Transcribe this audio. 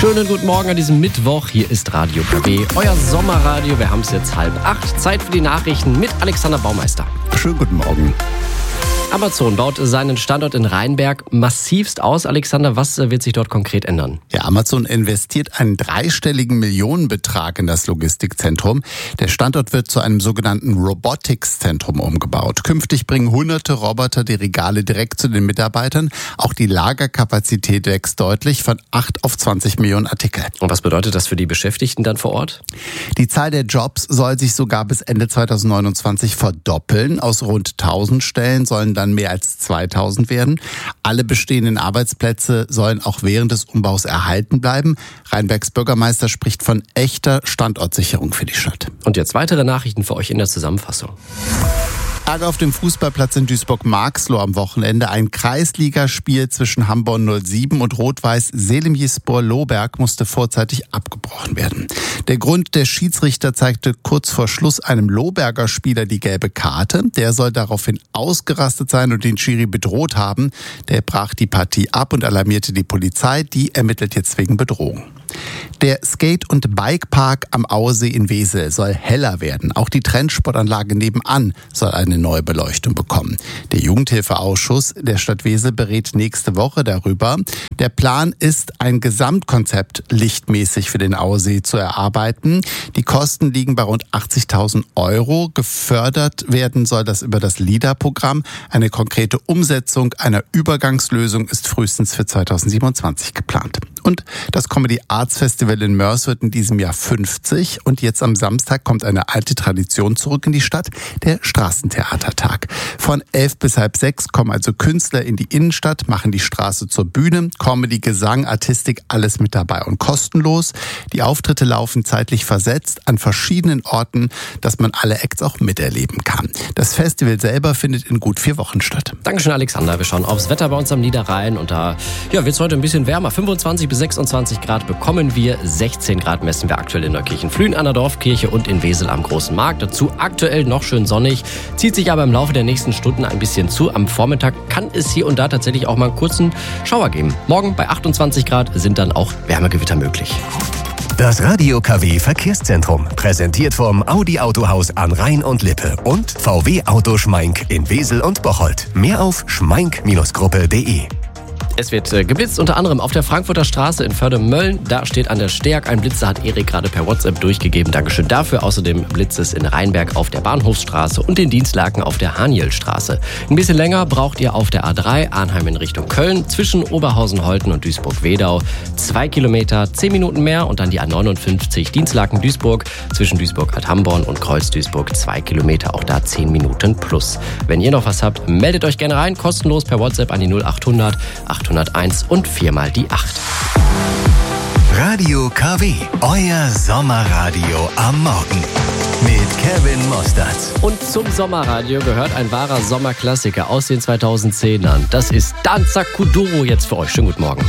Schönen guten Morgen an diesem Mittwoch. Hier ist Radio KW, euer Sommerradio. Wir haben es jetzt 7:30. Zeit für die Nachrichten mit Alexander Baumeister. Schönen guten Morgen. Amazon baut seinen Standort in Rheinberg massivst aus. Alexander, was wird sich dort konkret ändern? Ja, Amazon investiert einen dreistelligen Millionenbetrag in das Logistikzentrum. Der Standort wird zu einem sogenannten Robotics-Zentrum umgebaut. Künftig bringen hunderte Roboter die Regale direkt zu den Mitarbeitern. Auch die Lagerkapazität wächst deutlich von 8 auf 20 Millionen Artikel. Und was bedeutet das für die Beschäftigten dann vor Ort? Die Zahl der Jobs soll sich sogar bis Ende 2029 verdoppeln. Aus rund 1000 Stellen sollen dann mehr als 2000 werden. Alle bestehenden Arbeitsplätze sollen auch während des Umbaus erhalten bleiben. Rheinbergs Bürgermeister spricht von echter Standortsicherung für die Stadt. Und jetzt weitere Nachrichten für euch in der Zusammenfassung. Ärger auf dem Fußballplatz in Duisburg-Marxloh am Wochenende. Ein Kreisligaspiel zwischen Hamborn 07 und Rot-Weiß Selimjispor-Lohberg musste vorzeitig abgebrochen werden. Der Grund: der Schiedsrichter zeigte kurz vor Schluss einem Lohberger Spieler die gelbe Karte. Der soll daraufhin ausgerastet sein und den Schiri bedroht haben. Der brach die Partie ab und alarmierte die Polizei. Die ermittelt jetzt wegen Bedrohung. Der Skate- und Bikepark am Auesee in Wesel soll heller werden. Auch die Trendsportanlage nebenan soll eine neue Beleuchtung bekommen. Der Jugendhilfeausschuss der Stadt Wesel berät nächste Woche darüber. Der Plan ist, ein Gesamtkonzept lichtmäßig für den Auesee zu erarbeiten. Die Kosten liegen bei rund 80.000 €. Gefördert werden soll das über das LIDA-Programm. Eine konkrete Umsetzung einer Übergangslösung ist frühestens für 2027 geplant. Und das Comedy Arts Festival in Moers wird in diesem Jahr 50. Und jetzt am Samstag kommt eine alte Tradition zurück in die Stadt, der Straßentheatertag. Von 11 bis halb 6 kommen also Künstler in die Innenstadt, machen die Straße zur Bühne. Comedy, Gesang, Artistik, alles mit dabei und kostenlos. Die Auftritte laufen zeitlich versetzt an verschiedenen Orten, dass man alle Acts auch miterleben kann. Das Festival selber findet in gut 4 Wochen statt. Dankeschön, Alexander. Wir schauen aufs Wetter bei uns am Niederrhein. Und da wird es heute ein bisschen wärmer. 25 bis 26 Grad bekommen wir. 16 Grad messen wir aktuell in Neukirchen-Flühen an der Dorfkirche und in Wesel am Großen Markt. Dazu aktuell noch schön sonnig, zieht sich aber im Laufe der nächsten Stunden ein bisschen zu. Am Vormittag kann es hier und da tatsächlich auch mal einen kurzen Schauer geben. Morgen bei 28 Grad sind dann auch Wärmegewitter möglich. Das Radio KW Verkehrszentrum, präsentiert vom Audi Autohaus an Rhein und Lippe und VW Auto Schmeink in Wesel und Bocholt. Mehr auf schmeink-gruppe.de. Es wird geblitzt, unter anderem auf der Frankfurter Straße in Förde-Mölln. Da steht an der Steag ein Blitzer, hat Erik gerade per WhatsApp durchgegeben. Dankeschön dafür. Außerdem blitzt es in Rheinberg auf der Bahnhofsstraße und in Dienstlaken auf der Hanielstraße. Ein bisschen länger braucht ihr auf der A3 Arnheim in Richtung Köln zwischen Oberhausen-Holten und Duisburg-Wedau. 2 Kilometer, 10 Minuten mehr und dann die A59 Dienstlaken-Duisburg zwischen Duisburg-Ad-Hamborn und Kreuz-Duisburg 2 Kilometer, auch da 10 Minuten plus. Wenn ihr noch was habt, meldet euch gerne rein, kostenlos per WhatsApp an die 0800 801 und 4 mal die 8. Radio KW, euer Sommerradio am Morgen. Mit Kevin Mostert. Und zum Sommerradio gehört ein wahrer Sommerklassiker aus den 2010ern. Das ist Danza Kuduro jetzt für euch. Schönen guten Morgen.